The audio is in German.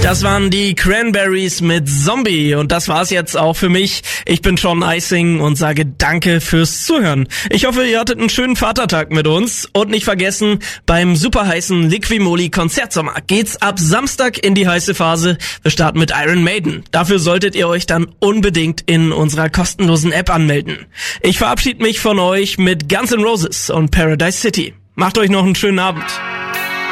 Das waren die Cranberries mit Zombie und das war's jetzt auch für mich. Ich bin Sean Eising und sage danke fürs Zuhören. Ich hoffe, ihr hattet einen schönen Vatertag mit uns und nicht vergessen, beim superheißen Liquimoli Konzertsommer geht's ab Samstag in die heiße Phase. Wir starten mit Iron Maiden. Dafür solltet ihr euch dann unbedingt in unserer kostenlosen App anmelden. Ich verabschiede mich von euch mit Guns N' Roses und Paradise City. Macht euch noch einen schönen Abend.